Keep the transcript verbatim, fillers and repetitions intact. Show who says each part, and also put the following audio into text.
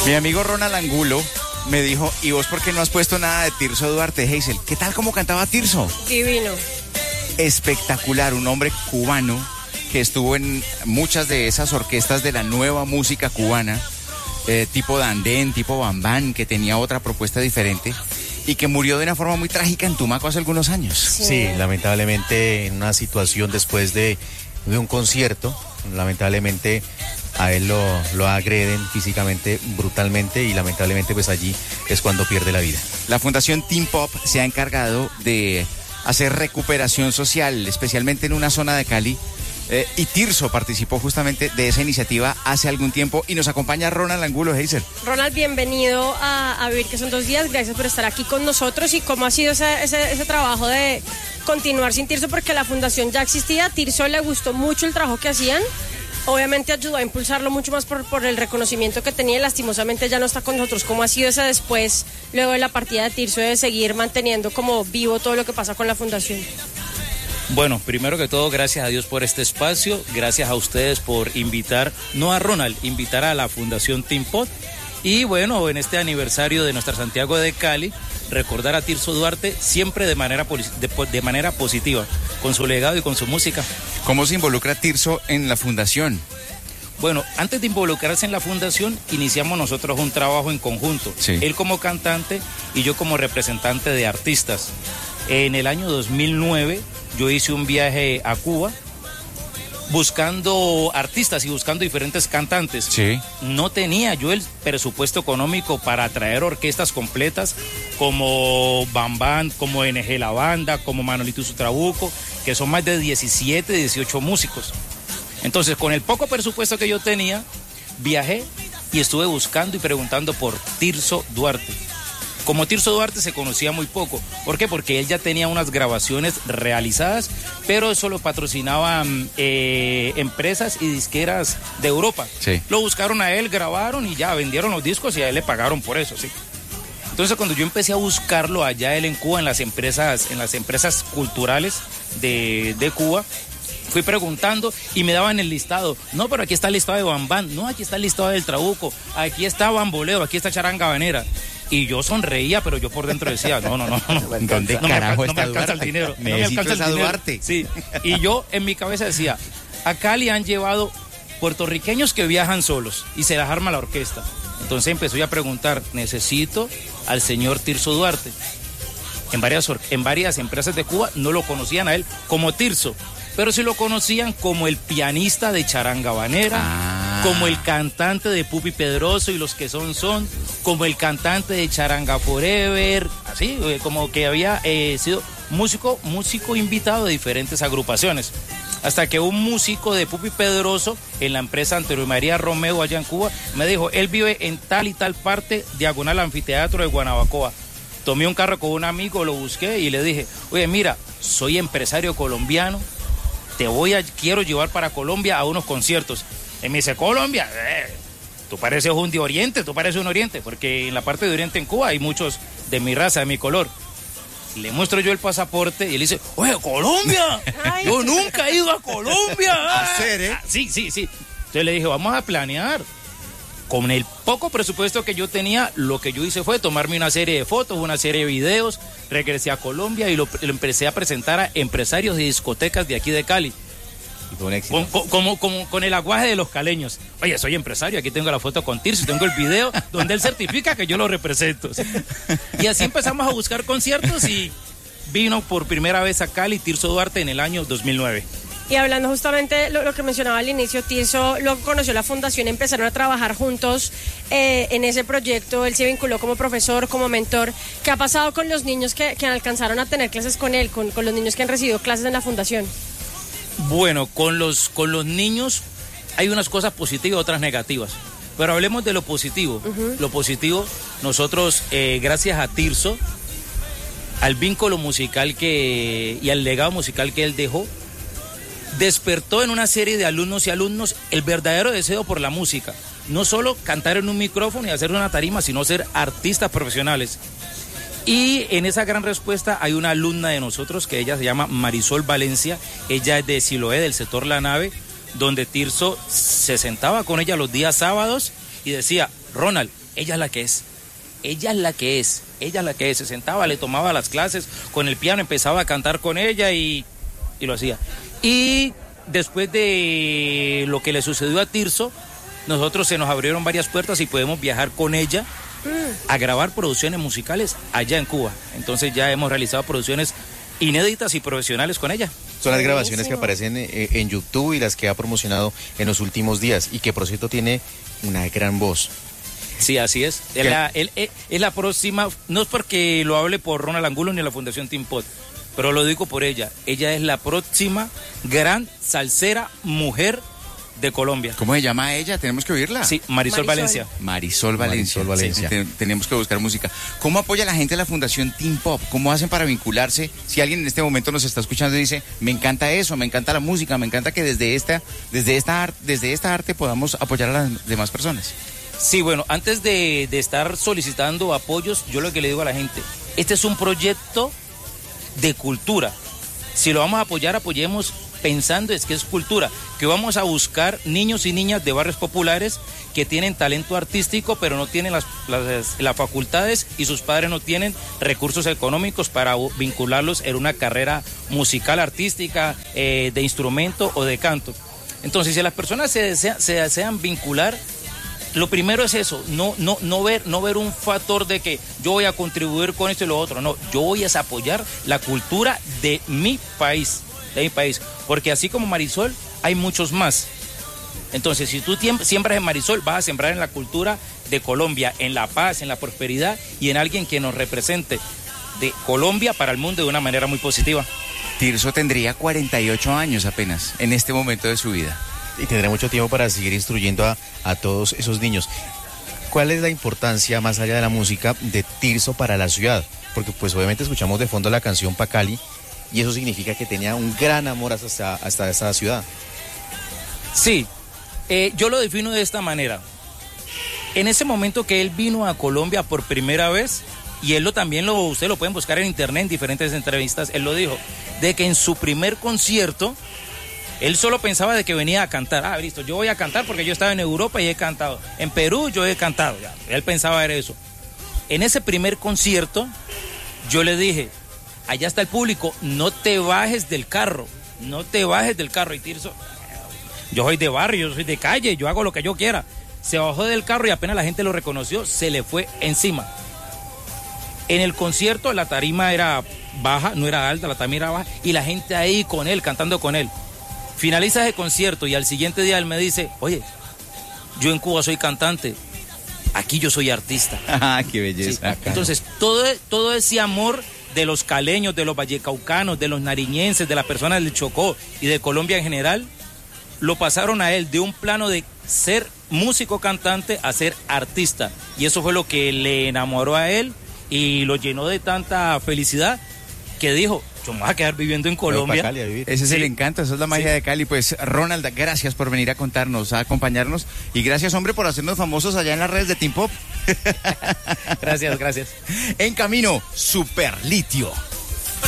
Speaker 1: Mi amigo Ronald Angulo me dijo, ¿y vos por qué no has puesto nada de Tirso Duarte, Hazel? ¿Qué tal cómo cantaba Tirso?
Speaker 2: Divino.
Speaker 1: Espectacular, un hombre cubano que estuvo en muchas de esas orquestas de la nueva música cubana, eh, tipo Dandén, tipo Bambán, que tenía otra propuesta diferente y que murió de una forma muy trágica en Tumaco hace algunos años.
Speaker 3: Sí, sí, lamentablemente en una situación después de, de un concierto, lamentablemente a él lo, lo agreden físicamente brutalmente y lamentablemente pues allí es cuando pierde la vida.
Speaker 1: La Fundación Teen Pop se ha encargado de hacer recuperación social, especialmente en una zona de Cali, eh, y Tirso participó justamente de esa iniciativa hace algún tiempo y nos acompaña Ronald Angulo, Hazel.
Speaker 2: Ronald, bienvenido a, a Vivir que son dos días, gracias por estar aquí con nosotros. ¿Y cómo ha sido ese, ese, ese trabajo de continuar sin Tirso? Porque la fundación ya existía, a Tirso le gustó mucho el trabajo que hacían. Obviamente ayudó a impulsarlo mucho más por, por el reconocimiento que tenía y lastimosamente ya no está con nosotros. ¿Cómo ha sido ese después, luego de la partida de Tirso, de seguir manteniendo como vivo todo lo que pasa con la fundación?
Speaker 4: Bueno, primero que todo, gracias a Dios por este espacio, gracias a ustedes por invitar, no a Ronald, invitar a la Fundación Teen Pop. Y bueno, en este aniversario de nuestra Santiago de Cali, recordar a Tirso Duarte siempre de manera, de, de manera positiva, con su legado y con su música.
Speaker 1: ¿Cómo se involucra Tirso en la fundación?
Speaker 4: Bueno, antes de involucrarse en la fundación, iniciamos nosotros un trabajo en conjunto.
Speaker 1: Sí.
Speaker 4: Él como cantante y yo como representante de artistas. En el año dos mil nueve, yo hice un viaje a Cuba buscando artistas y buscando diferentes cantantes.
Speaker 1: Sí.
Speaker 4: No tenía yo el presupuesto económico para traer orquestas completas como Bambán, como N G La Banda, como Manolito y su Trabuco, que son más de diecisiete, dieciocho músicos. Entonces, con el poco presupuesto que yo tenía, viajé y estuve buscando y preguntando por Tirso Duarte. Como Tirso Duarte se conocía muy poco. ¿Por qué? Porque él ya tenía unas grabaciones realizadas, pero eso lo patrocinaban eh, empresas y disqueras de Europa.
Speaker 1: Sí.
Speaker 4: Lo buscaron a él, grabaron y ya vendieron los discos y a él le pagaron por eso, sí. Entonces, cuando yo empecé a buscarlo allá él en Cuba, en las empresas, en las empresas culturales de, de Cuba, fui preguntando y me daban el listado. No, pero aquí está el listado de Bambán. No, aquí está el listado del Trabuco. Aquí está Bamboleo, aquí está Charanga Habanera. Y yo sonreía, pero yo por dentro decía, no, no, no, no.
Speaker 1: ¿Dónde
Speaker 4: no
Speaker 1: carajo
Speaker 4: me, no
Speaker 1: está
Speaker 4: me alcanza
Speaker 1: Duarte?
Speaker 4: el dinero.
Speaker 1: Necesito
Speaker 4: no me alcanza
Speaker 1: esa
Speaker 4: el dinero.
Speaker 1: Duarte.
Speaker 4: Sí. Y yo en mi cabeza decía, a Cali han llevado puertorriqueños que viajan solos y se las arma la orquesta. Entonces empezó yo a preguntar, necesito al señor Tirso Duarte. En varias, en varias empresas de Cuba no lo conocían a él como Tirso, pero sí lo conocían como el pianista de Charanga Habanera, ah. como el cantante de Pupi Pedroso y los que son son, como el cantante de Charanga Forever, así, como que había eh, sido músico, músico invitado de diferentes agrupaciones. Hasta que un músico de Pupi Pedroso en la empresa Antonio María Romeo allá en Cuba me dijo, él vive en tal y tal parte, diagonal Anfiteatro de Guanabacoa. Tomé un carro con un amigo, lo busqué y le dije, oye, mira, soy empresario colombiano, te voy a, quiero llevar para Colombia a unos conciertos. Y me dice, Colombia, eh, tú pareces un de Oriente, tú pareces un Oriente, porque en la parte de Oriente en Cuba hay muchos de mi raza, de mi color. Le muestro yo el pasaporte y él dice, oye, Colombia, Ay. yo nunca he ido a Colombia.
Speaker 1: A hacer, ¿eh?
Speaker 4: Sí, sí, sí. Entonces le dije, vamos a planear. Con el poco presupuesto que yo tenía, lo que yo hice fue tomarme una serie de fotos, una serie de videos, regresé a Colombia y lo, lo empecé a presentar a empresarios de discotecas de aquí de Cali.
Speaker 1: Y fue un éxito.
Speaker 4: Con, con, con, con el aguaje de los caleños. Oye, soy empresario, aquí tengo la foto con Tirso, tengo el video donde él certifica que yo lo represento. Y así empezamos a buscar conciertos y vino por primera vez a Cali Tirso Duarte en el año dos mil nueve.
Speaker 2: Y hablando justamente lo, lo que mencionaba al inicio, Tirso luego conoció la fundación, empezaron a trabajar juntos eh, en ese proyecto, él se vinculó como profesor, como mentor. ¿Qué ha pasado con los niños que, que alcanzaron a tener clases con él, con, con los niños que han recibido clases en la fundación?
Speaker 4: Bueno, con los, con los niños hay unas cosas positivas y otras negativas, pero hablemos de lo positivo. Uh-huh. Lo positivo, nosotros, eh, gracias a Tirso, al vínculo musical que y al legado musical que él dejó, despertó en una serie de alumnos y alumnos el verdadero deseo por la música. No solo cantar en un micrófono y hacer una tarima, sino ser artistas profesionales. Y en esa gran respuesta hay una alumna de nosotros que ella se llama Marisol Valencia. Ella es de Siloé, del sector La Nave, donde Tirso se sentaba con ella los días sábados y decía, Ronald, ella es la que es. Ella es la que es, ella es la que es. Se sentaba, le tomaba las clases con el piano, empezaba a cantar con ella y, y lo hacía. Y después de lo que le sucedió a Tirso, nosotros se nos abrieron varias puertas y podemos viajar con ella a grabar producciones musicales allá en Cuba. Entonces ya hemos realizado producciones inéditas y profesionales con ella.
Speaker 3: Son las grabaciones que aparecen eh, en YouTube y las que ha promocionado en los últimos días y que por cierto tiene una gran voz.
Speaker 4: Sí, así es. Es la, él, él, es la próxima, no es porque lo hable por Ronald Angulo ni la Fundación Tim Pot, pero lo digo por ella. Ella es la próxima gran salsera mujer de Colombia.
Speaker 1: ¿Cómo se llama ella? Tenemos que oírla.
Speaker 4: Sí, Marisol, Marisol. Valencia.
Speaker 1: Marisol Valencia.
Speaker 3: Marisol Valencia.
Speaker 1: Sí, te, tenemos que buscar música. ¿Cómo apoya la gente de la Fundación Tim Pop? ¿Cómo hacen para vincularse? Si alguien en este momento nos está escuchando y dice, me encanta eso, me encanta la música, me encanta que desde esta, desde esta, desde esta arte podamos apoyar a las demás personas.
Speaker 4: Sí, bueno, antes de, de estar solicitando apoyos, yo lo que le digo a la gente, este es un proyecto de cultura. Si lo vamos a apoyar, apoyemos pensando es que es cultura, que vamos a buscar niños y niñas de barrios populares que tienen talento artístico, pero no tienen las, las, las facultades y sus padres no tienen recursos económicos para vincularlos en una carrera musical, artística, eh, de instrumento o de canto. Entonces, si las personas se desean, se desean vincular, lo primero es eso, no, no, no, ver, no ver un factor de que yo voy a contribuir con esto y lo otro, no, yo voy a apoyar la cultura de mi país, de mi país, porque así como Marisol, hay muchos más. Entonces, si tú siembras en Marisol, vas a sembrar en la cultura de Colombia, en la paz, en la prosperidad y en alguien que nos represente de Colombia para el mundo de una manera muy positiva.
Speaker 1: Tirso tendría cuarenta y ocho años apenas en este momento de su vida.
Speaker 3: Y tendrá mucho tiempo para seguir instruyendo a, a todos esos niños. ¿Cuál es la importancia, más allá de la música, de Tirso para la ciudad? Porque pues obviamente escuchamos de fondo la canción Pa' Cali y eso significa que tenía un gran amor hasta, hasta esa ciudad.
Speaker 4: Sí, eh, yo lo defino de esta manera. En ese momento que él vino a Colombia por primera vez, y él lo también lo, ustedes lo pueden buscar en internet, en diferentes entrevistas, él lo dijo, de que en su primer concierto, él solo pensaba de que venía a cantar. Ah, listo, yo voy a cantar porque yo estaba en Europa y he cantado. En Perú yo he cantado. Ya. Él pensaba era eso. En ese primer concierto, yo le dije, allá está el público, no te bajes del carro. No te bajes del carro. Y Tirso, yo soy de barrio, yo soy de calle, yo hago lo que yo quiera. Se bajó del carro y apenas la gente lo reconoció, se le fue encima. En el concierto la tarima era baja, no era alta, la tarima era baja. Y la gente ahí con él, cantando con él. Finaliza ese concierto y al siguiente día él me dice, oye, yo en Cuba soy cantante, aquí yo soy artista.
Speaker 1: Ah, qué belleza.
Speaker 4: Sí. Entonces, todo, todo ese amor de los caleños, de los vallecaucanos, de los nariñenses, de las personas del Chocó y de Colombia en general, lo pasaron a él de un plano de ser músico cantante a ser artista. Y eso fue lo que le enamoró a él y lo llenó de tanta felicidad que dijo, yo me voy a quedar viviendo en Colombia.
Speaker 3: Cali a vivir.
Speaker 1: Ese es
Speaker 4: sí.
Speaker 1: el encanto, esa es la magia sí. de Cali. Pues Ronald, gracias por venir a contarnos, a acompañarnos y gracias, hombre, por hacernos famosos allá en las redes de Tim Pop.
Speaker 4: Gracias, gracias.
Speaker 1: En camino, Super Litio.